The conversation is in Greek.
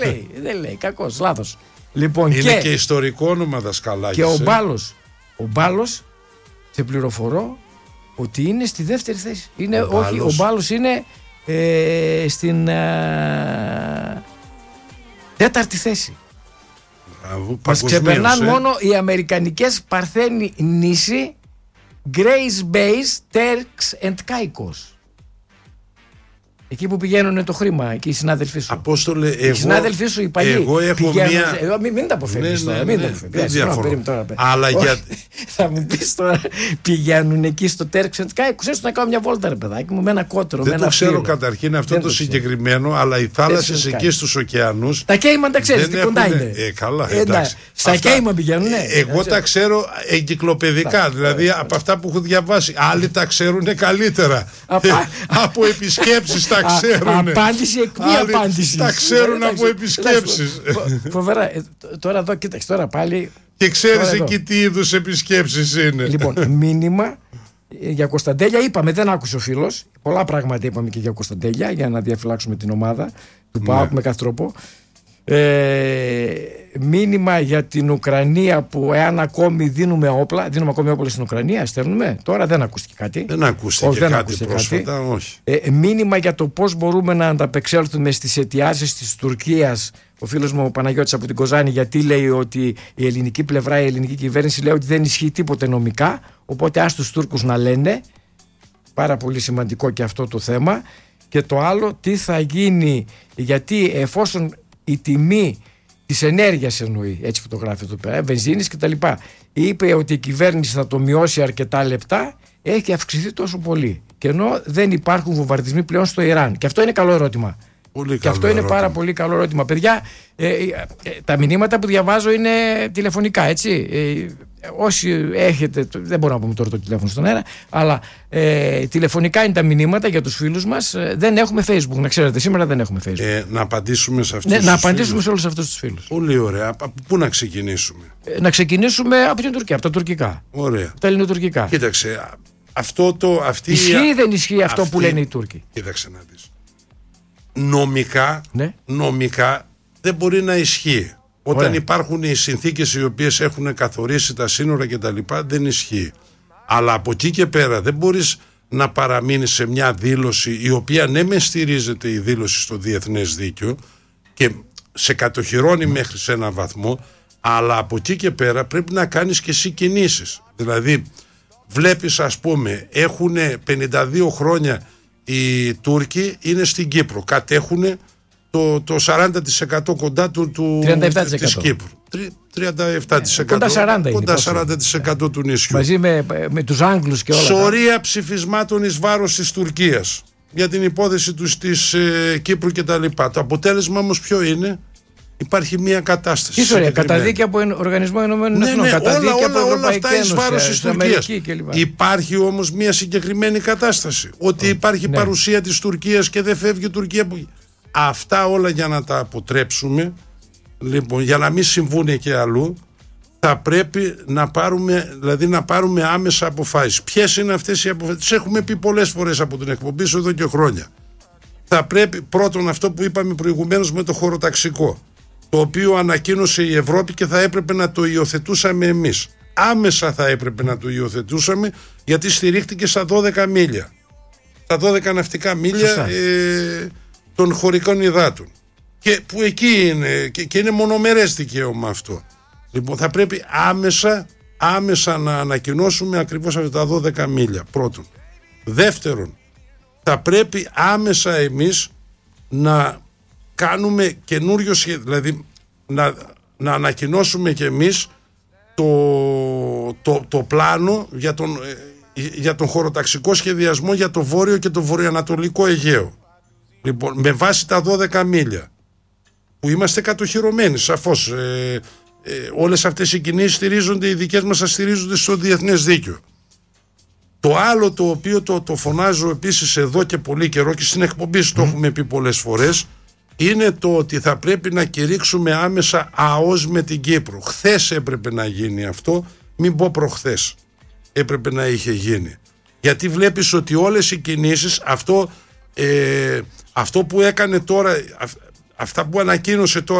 Δεν λέει, κακός, λάθος. Λοιπόν, είναι και ιστορικό όνομα Δασκαλάκης. Και ο Μπάλος, σε πληροφορώ ότι είναι στη δεύτερη θέση. Ο Μπάλος είναι στην τέταρτη θέση. Μας ξεπερνάνε μόνο οι αμερικανικές Παρθένη νήσι, Grace Base, Turks and Caicos. Εκεί που πηγαίνουν το χρήμα, εκεί οι συνάδελφοί σου. Απόστολε, οι συνάδελφοί σου, οι παλιοί. Εγώ έχω μία. Μην τα αποφεύγεις τώρα. Μην διαφορώ. Αλλά θα μου πεις τώρα, πηγαίνουν εκεί στο Turks and Caicos. Έστω να κάνω μια βόλτα, ρε παιδάκι μου, με ένα κότερο. Δεν το ξέρω καταρχήν αυτό το συγκεκριμένο, αλλά οι θάλασσες εκεί στους ωκεανούς. Τα Κέιμαν τα ξέρεις, τι κοντά είναι. Καλά, εντάξει. Στα Κέιμαν πηγαίνουν. Εγώ τα ξέρω εγκυκλοπαιδικά, δηλαδή από αυτά που έχω διαβάσει. Άλλοι τα ξέρουν καλύτερα. Από επισκέψεις τα ξέρουν. Απάντηση εκ μη απάντηση. Τα ξέρουν από επισκέψεις. Φοβερά. Τώρα εδώ, κοίταξε τώρα πάλι. Και ξέρεις εκεί τι είδους επισκέψεις είναι. Λοιπόν, μήνυμα για Κωνσταντέλια είπαμε, δεν άκουσε ο φίλος. Πολλά πράγματα είπαμε και για Κωνσταντέλια για να διαφυλάξουμε την ομάδα του ΠΑΟΚ με κάθε τρόπο. Μήνυμα για την Ουκρανία που εάν ακόμη δίνουμε ακόμη όπλα στην Ουκρανία, στέλνουμε. Τώρα δεν ακούστηκε κάτι. Δεν ακούστηκε κάτι πρόσφατα, όχι. Μήνυμα για το πώς μπορούμε να ανταπεξέλθουμε στις αιτιάσεις της Τουρκίας. Ο φίλος μου ο Παναγιώτης από την Κοζάνη, γιατί λέει ότι η ελληνική πλευρά, η ελληνική κυβέρνηση λέει ότι δεν ισχύει τίποτε νομικά. Οπότε ας τους Τούρκους να λένε. Πάρα πολύ σημαντικό και αυτό το θέμα. Και το άλλο, τι θα γίνει, γιατί εφόσον η τιμή της ενέργειας εννοεί, έτσι φωτογράφει εδώ πέρα, βενζίνης και τα λοιπά, είπε ότι η κυβέρνηση θα το μειώσει αρκετά λεπτά, έχει αυξηθεί τόσο πολύ. Και ενώ δεν υπάρχουν βομβαρδισμοί πλέον στο Ιράν. Και αυτό είναι καλό ερώτημα. Και αυτό είναι πάρα πολύ καλό ερώτημα. Παιδιά, τα μηνύματα που διαβάζω είναι τηλεφωνικά, έτσι. Όσοι έχετε, δεν μπορώ να πούμε τώρα το τηλέφωνο στον αέρα, αλλά τηλεφωνικά είναι τα μηνύματα για τους φίλους μας. Δεν έχουμε Facebook, να ξέρετε, σήμερα δεν έχουμε Facebook. Να απαντήσουμε σε αυτούς τους να απαντήσουμε σε όλους αυτούς τους φίλους. Πολύ ωραία. Από πού να ξεκινήσουμε? Να ξεκινήσουμε από την Τουρκία, από τα τουρκικά. Ωραία. Τα ελληνοτουρκικά. Κοίταξε, ισχύει ή δεν ισχύει αυτό που λένε οι Τούρκοι? Κοίταξε να δεις. Νομικά δεν μπορεί να ισχύει. Όταν υπάρχουν οι συνθήκες οι οποίες έχουν καθορίσει τα σύνορα και τα λοιπά, δεν ισχύει. Αλλά από εκεί και πέρα δεν μπορείς να παραμείνεις σε μια δήλωση η οποία ναι μεν στηρίζεται η δήλωση στο διεθνές δίκαιο και σε κατοχυρώνει μέχρι σε έναν βαθμό, αλλά από εκεί και πέρα πρέπει να κάνεις και εσύ κινήσεις. Δηλαδή βλέπεις, ας πούμε, έχουν 52 χρόνια οι Τούρκοι, είναι στην Κύπρο, κατέχουν το 40% κοντά της Κύπρου. 37%. Κοντά 40% του νησιού. Μαζί με τους Άγγλους και όλα. Σωρία ψηφισμάτων εις βάρος της Τουρκίας για την υπόθεση τους της Κύπρου και τα λοιπά. Το αποτέλεσμα όμως ποιο είναι? Υπάρχει μια κατάσταση. Τι σωρία? Καταδίκη από Οργανισμό Ηνωμένων Εθνών. Καταδίκη από όλα αυτά εις βάρος της Τουρκίας. Υπάρχει όμως μια συγκεκριμένη κατάσταση. Ότι υπάρχει παρουσία της Τουρκίας και δεν φεύγει η Τουρκία. Αυτά όλα για να τα αποτρέψουμε, λοιπόν, για να μην συμβούν και αλλού, θα πρέπει να πάρουμε άμεσα αποφάσεις. Ποιες είναι αυτές οι αποφάσεις? Τις έχουμε πει πολλές φορές από την εκπομπή σου εδώ και χρόνια. Θα πρέπει πρώτον αυτό που είπαμε προηγουμένως με το χωροταξικό, το οποίο ανακοίνωσε η Ευρώπη και θα έπρεπε να το υιοθετούσαμε εμείς. Άμεσα θα έπρεπε να το υιοθετούσαμε, γιατί στηρίχτηκε στα 12 μίλια. Στα 12 ναυτικά μίλια των χωρικών υδάτων. Και που εκεί είναι, και είναι μονομερές δικαίωμα αυτό. Λοιπόν, θα πρέπει άμεσα να ανακοινώσουμε ακριβώς αυτά τα 12 μίλια. Πρώτον. Δεύτερον, θα πρέπει άμεσα εμείς να κάνουμε καινούριο σχέδιο, δηλαδή να ανακοινώσουμε και εμείς το πλάνο για τον χωροταξικό σχεδιασμό για το βόρειο και το βορειοανατολικό Αιγαίο. Λοιπόν, με βάση τα 12 μίλια που είμαστε κατοχυρωμένοι, σαφώς όλες αυτές οι κινήσεις στηρίζονται, οι δικές μας στηρίζονται στο διεθνές δίκαιο. Το άλλο το οποίο το φωνάζω επίσης εδώ και πολύ καιρό και στην εκπομπή το έχουμε πει πολλές φορές, είναι το ότι θα πρέπει να κηρύξουμε άμεσα ΑΟΣ με την Κύπρο. Χθες έπρεπε να γίνει αυτό, μην πω προχθές έπρεπε να είχε γίνει, γιατί βλέπεις ότι όλες οι κινήσεις, αυτό που έκανε τώρα, αυτά που ανακοίνωσε τώρα